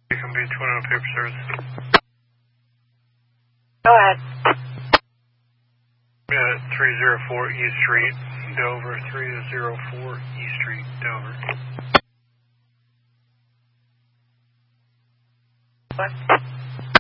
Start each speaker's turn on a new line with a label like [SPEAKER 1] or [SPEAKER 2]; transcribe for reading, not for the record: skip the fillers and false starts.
[SPEAKER 1] You can be Twin Oak Paper Service.
[SPEAKER 2] Go ahead.
[SPEAKER 1] 304 East Street, Dover. 304 East Street, Dover.
[SPEAKER 2] What?